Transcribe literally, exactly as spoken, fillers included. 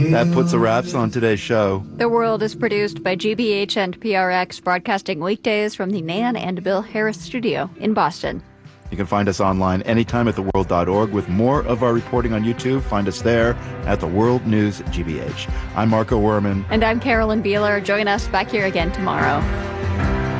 That puts the wraps on today's show. The World is produced by G B H and P R X, broadcasting weekdays from the Nan and Bill Harris studio in Boston. You can find us online anytime at the world dot org. With more of our reporting on YouTube, find us there at The World News G B H. I'm Marco Werman. And I'm Carolyn Beeler. Join us back here again tomorrow.